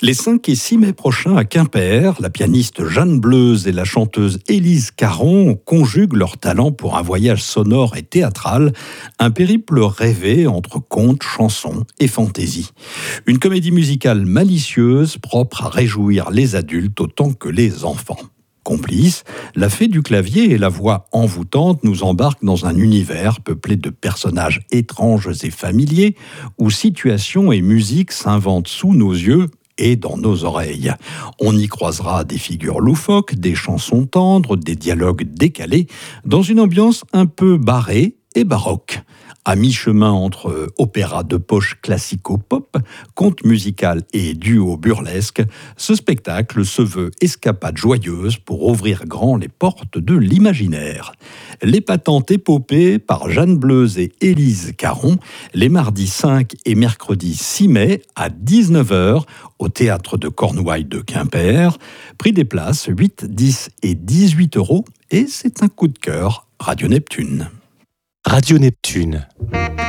Les 5 et 6 mai prochains à Quimper, la pianiste Jeanne Bleuse et la chanteuse Élise Caron conjuguent leurs talents pour un voyage sonore et théâtral, un périple rêvé entre contes, chansons et fantaisie. Une comédie musicale malicieuse, propre à réjouir les adultes autant que les enfants. Complice, la fée du clavier et la voix envoûtante nous embarquent dans un univers peuplé de personnages étranges et familiers, où situations et musique s'inventent sous nos yeux et dans nos oreilles. On y croisera des figures loufoques, des chansons tendres, des dialogues décalés, dans une ambiance un peu barrée et baroque. À mi-chemin entre opéra de poche classico-pop, conte musical et duo burlesque, ce spectacle se veut escapade joyeuse pour ouvrir grand les portes de l'imaginaire. L'épatante épopée par Jeanne Bleuse et Élise Caron, les mardis 5 et mercredi 6 mai à 19h au Théâtre de Cornouailles de Quimper. Prix des places 8, 10 et 18 € et c'est un coup de cœur Radio Neptune. Radio Neptune.